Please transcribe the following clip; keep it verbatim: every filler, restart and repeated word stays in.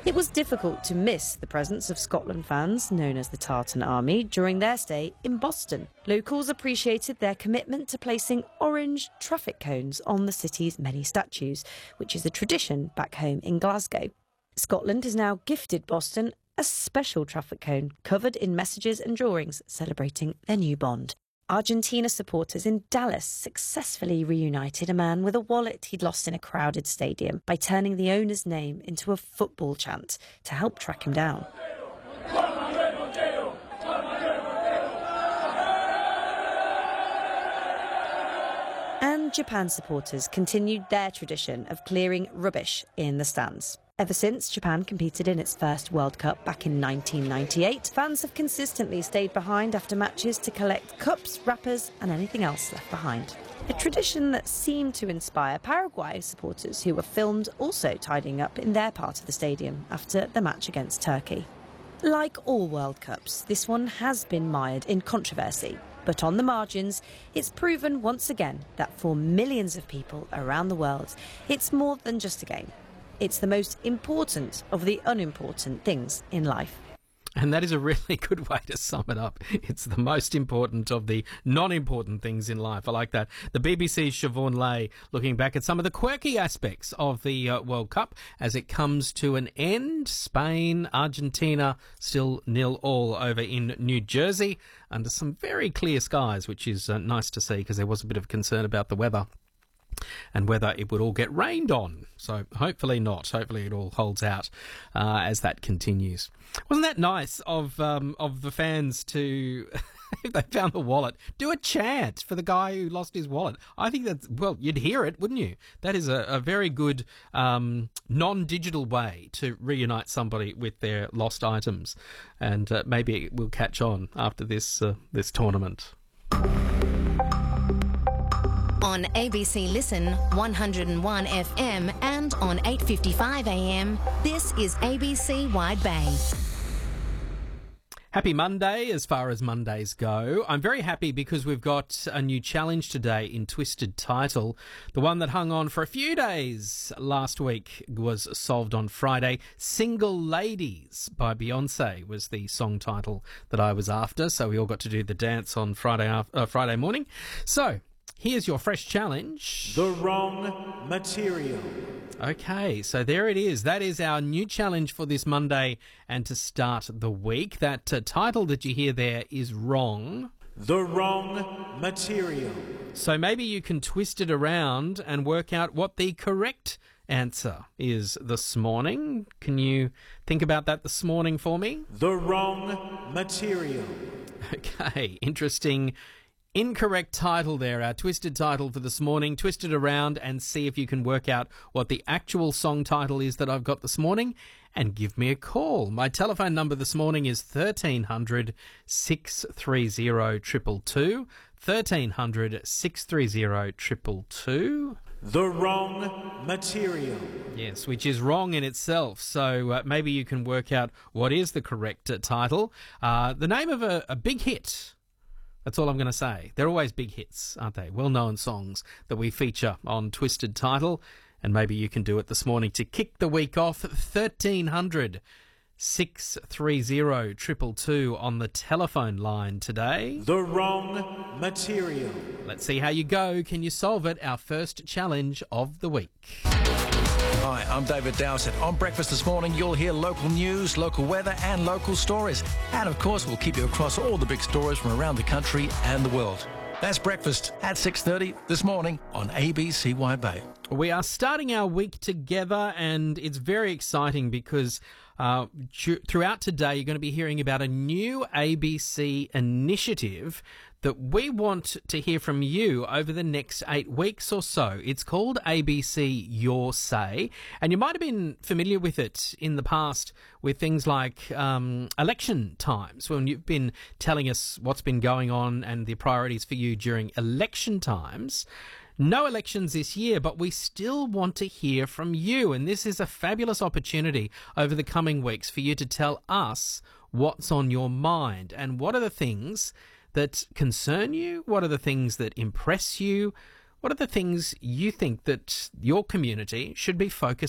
It was difficult to miss the presence of Scotland fans, known as the Tartan Army, during their stay in Boston. Locals appreciated their commitment to placing orange traffic cones on the city's many statues, which is a tradition back home in Glasgow. Scotland has now gifted Boston a special traffic cone covered in messages and drawings celebrating their new bond. Argentina supporters in Dallas successfully reunited a man with a wallet he'd lost in a crowded stadium by turning the owner's name into a football chant to help track him down. And Japan supporters continued their tradition of clearing rubbish in the stands. Ever since Japan competed in its first World Cup back in nineteen ninety-eight, fans have consistently stayed behind after matches to collect cups, wrappers and anything else left behind. A tradition that seemed to inspire Paraguay supporters who were filmed also tidying up in their part of the stadium after the match against Turkey. Like all World Cups, this one has been mired in controversy. But on the margins, it's proven once again that for millions of people around the world, it's more than just a game. It's the most important of the unimportant things in life. And that is a really good way to sum it up. It's the most important of the non-important things in life. I like that. The B B C's Siobhan Lay looking back at some of the quirky aspects of the uh, World Cup as it comes to an end. Spain, Argentina, still nil all over in New Jersey under some very clear skies, which is uh, nice to see because there was a bit of concern about the weather and whether it would all get rained on. So hopefully not. Hopefully it all holds out uh, as that continues. Wasn't that nice of um, of the fans to, if they found the wallet, do a chant for the guy who lost his wallet? I think that's, well, you'd hear it, wouldn't you? That is a, a very good um, non-digital way to reunite somebody with their lost items. And uh, maybe it will catch on after this uh, this tournament. On A B C Listen, one oh one F M and on eight fifty-five A M, this is A B C Wide Bay. Happy Monday as far as Mondays go. I'm very happy because we've got a new challenge today in Twisted Title. The one that hung on for a few days last week was solved on Friday. Single Ladies by Beyonce was the song title that I was after, so we all got to do the dance on Friday, uh, Friday morning. So here's your fresh challenge. The wrong material. Okay, so there it is. That is our new challenge for this Monday and to start the week. That uh, title that you hear there is wrong. The wrong material. So maybe you can twist it around and work out what the correct answer is this morning. Can you think about that this morning for me? The wrong material. Okay, interesting. Incorrect title there, our twisted title for this morning. Twist it around and see if you can work out what the actual song title is that I've got this morning and give me a call. My telephone number this morning is thirteen hundred, six three zero, two two two. thirteen hundred, six three zero, two two two. The wrong material. Yes, which is wrong in itself. So uh, maybe you can work out what is the correct uh, title. Uh, the name of a, a big hit. That's all I'm going to say. They're always big hits, aren't they? Well-known songs that we feature on Twisted Title. And maybe you can do it this morning to kick the week off. thirteen hundred, six three zero, two two two on the telephone line today. The wrong material. Let's see how you go. Can you solve it? Our first challenge of the week. Hi, I'm David Dowsett. On Breakfast this morning, you'll hear local news, local weather and local stories. And of course, we'll keep you across all the big stories from around the country and the world. That's Breakfast at six thirty this morning on A B C Wide Bay. We are starting our week together and it's very exciting because uh, throughout today you're going to be hearing about a new A B C initiative that we want to hear from you over the next eight weeks or so. It's called A B C Your Say, and you might have been familiar with it in the past with things like um, election times, when you've been telling us what's been going on and the priorities for you during election times. No elections this year, but we still want to hear from you, and this is a fabulous opportunity over the coming weeks for you to tell us what's on your mind and what are the things that concern you, what are the things that impress you, what are the things you think that your community should be focusing